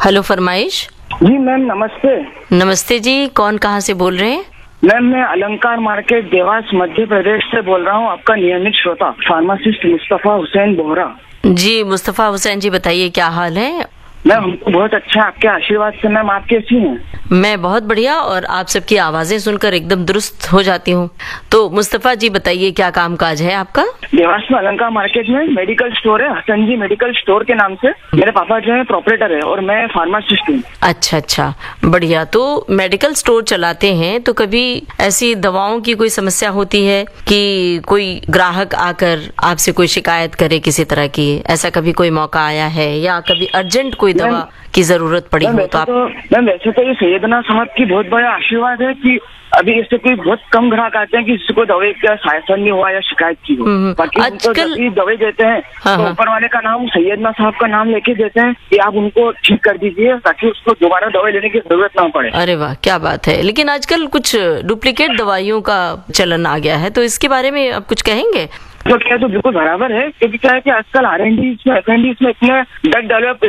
Hello फरमाइश। जी ma'am नमस्ते। नमस्ते जी, कौन कहाँ से बोल रहे हैं? मैम मैं अलंकार मार्केट देवास मध्य प्रदेश से बोल रहा हूँ, आपका नियमित श्रोता फार्मासिस्ट मुस्तफा हुसैन बोहरा। जी मुस्तफा हुसैन जी, बताइए क्या हाल है? मैम हमको बहुत अच्छा, आपके आशीर्वाद से। मैम आप कैसी हैं? मैं बहुत बढ़िया, और आप सबकी आवाजें सुनकर एकदम दुरुस्त हो जाती हूँ। तो मुस्तफा जी बताइए, क्या काम काज है आपका? देवास में अलंकार मार्केट में मेडिकल स्टोर है, हसन जी मेडिकल स्टोर के नाम से। मेरे पापा जो है प्रोपरेटर है और मैं फार्मासिस्ट हूँ। अच्छा अच्छा, बढ़िया। तो मेडिकल स्टोर चलाते हैं तो कभी ऐसी दवाओं की कोई समस्या होती है कि कोई ग्राहक आकर आपसे कोई शिकायत करे किसी तरह की? ऐसा कभी कोई मौका आया है, या कभी अर्जेंट कोई दवा की जरूरत पड़ी हो तो आप? मैम वैसे तो ये सैयदना साहब की बहुत बड़ा आशीर्वाद है कि अभी इससे कोई बहुत कम ग्राहक आते हैं कि किसी को दवाई का शासन नहीं हुआ या शिकायत की हो। बाकी आजकल दवाई देते हैं तो ऊपर वाले का नाम, सैयदना साहब का नाम लेके देते हैं कि आप उनको ठीक कर दीजिए ताकि उसको दोबारा दवाई लेने की जरूरत ना पड़े। अरे वाह, क्या बात है। लेकिन आजकल कुछ डुप्लीकेट दवाइयों का चलन आ गया है, तो इसके बारे में आप कुछ कहेंगे? तो क्या तो बिल्कुल बराबर है, क्योंकि क्या है कि आजकल R&D में, F&D में इतने ड्रग डेवलप